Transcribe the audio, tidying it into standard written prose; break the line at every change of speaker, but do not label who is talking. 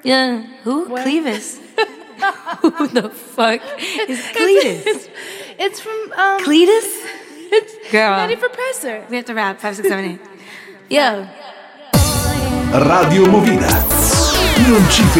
Yeah. Who?
What?
Clevis. Who the fuck is Cletus?
It's from
Cletus?
It's
Girl.
Nutty Professor.
We have to rap. 5, 6, 7, 8. Yo.
Radio Movida. Non ci